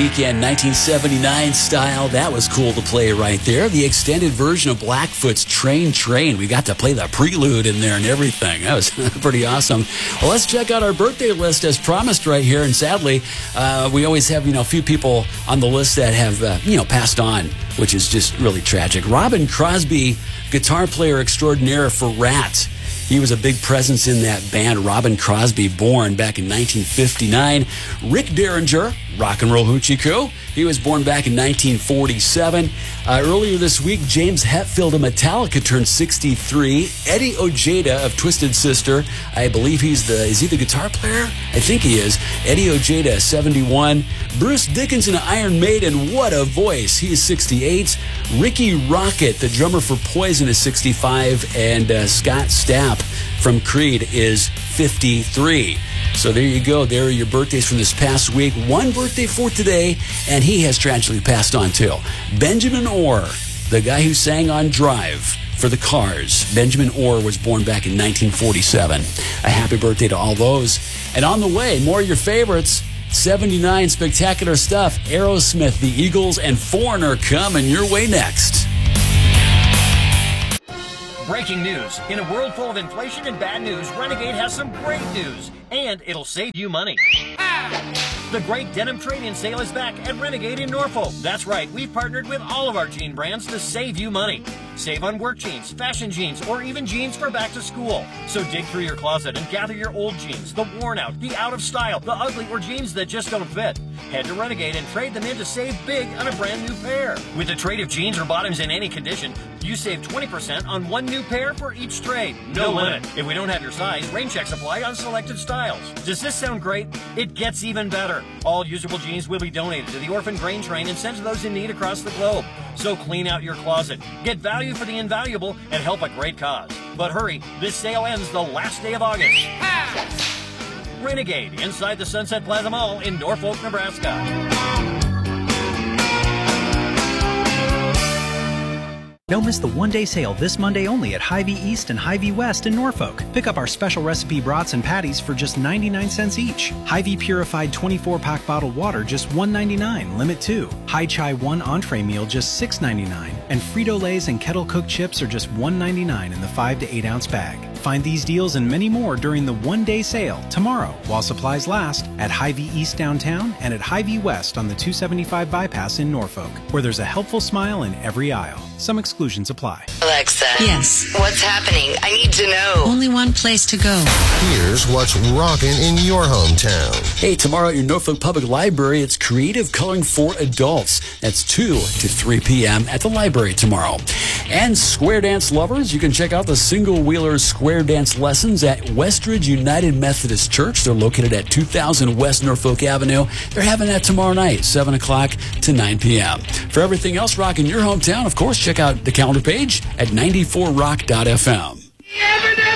Weekend 1979 style. That was cool to play right there. The extended version of Blackfoot's Train. We got to play the prelude in there and everything. That was pretty awesome. Well, let's check out our birthday list as promised right here. And sadly, we always have, a few people on the list that have, passed on, which is just really tragic. Robin Crosby, guitar player extraordinaire for Ratt. He was a big presence in that band. Robin Crosby, born back in 1959. Rick Derringer, rock and roll hoochie coo. He was born back in 1947. Earlier this week, James Hetfield of Metallica turned 63. Eddie Ojeda of Twisted Sister, I believe is he the guitar player? I think he is. Eddie Ojeda, 71. Bruce Dickinson of Iron Maiden, what a voice. He is 68. Ricky Rocket, the drummer for Poison, is 65. And Scott Stapp from Creed is 53. So there you go. There are your birthdays from this past week. One birthday for today, and he has tragically passed on too. Benjamin Orr, the guy who sang on Drive for the Cars. Benjamin Orr was born back in 1947. A happy birthday to all those. And on the way, more of your favorites. 79 spectacular stuff. Aerosmith, the Eagles, and Foreigner coming your way next. Breaking news. In a world full of inflation and bad news, Renegade has some great news. And it'll save you money. The great denim trade-in sale is back at Renegade in Norfolk. That's right, we've partnered with all of our jean brands to save you money. Save on work jeans, fashion jeans, or even jeans for back to school. So dig through your closet and gather your old jeans, the worn out, the out of style, the ugly, or jeans that just don't fit. Head to Renegade and trade them in to save big on a brand new pair. With a trade of jeans or bottoms in any condition, you save 20% on one new pair for each trade. No limit. If we don't have your size, rain checks apply on selected styles. Does this sound great? It gets even better. All usable jeans will be donated to the Orphan Grain Train and sent to those in need across the globe. So clean out your closet, get value for the invaluable, and help a great cause. But hurry, this sale ends the last day of August. Renegade, inside the Sunset Plaza Mall in Norfolk, Nebraska. Don't miss the one-day sale this Monday only at Hy-Vee East and Hy-Vee West in Norfolk. Pick up our special recipe brats and patties for just 99 cents each. Hy-Vee Purified 24-pack bottled water just $1.99, limit 2. Hai Chai 1 entree meal just $6.99. And Frito-Lays and Kettle Cooked chips are just $1.99 in the 5 to 8 ounce bag. Find these deals and many more during the one-day sale tomorrow while supplies last at Hy-Vee East downtown and at Hy-Vee West on the 275 bypass in Norfolk, where there's a helpful smile in every aisle. Some exclusions apply. Alexa. Yes. What's happening? I need to know. Only one place to go. Here's what's rocking in your hometown. Hey, tomorrow at your Norfolk Public Library, it's Creative Coloring for Adults. That's 2 to 3 p.m. at the library tomorrow. And square dance lovers, you can check out the Single Wheeler Square Dance lessons at Westridge United Methodist Church. They're located at 2000 West Norfolk Avenue. They're having that tomorrow night, 7 o'clock to 9 p.m. For everything else rocking your hometown, of course, check out the calendar page at 94rock.fm.